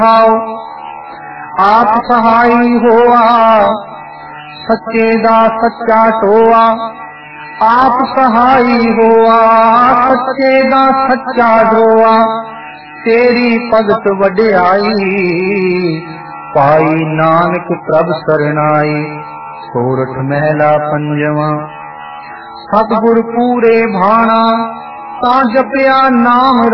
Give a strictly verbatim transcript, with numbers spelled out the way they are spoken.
आप सहाई होआ सच्चे दा सच्चा टोआ। आप सहाई होआ सच्चे दा सच्चा टोआ। तेरी भगत वड्याई पाई नानक प्रभ सरनाई। सोरठ महला पंजवा। सतगुर पूरे भाना ता जपया नाम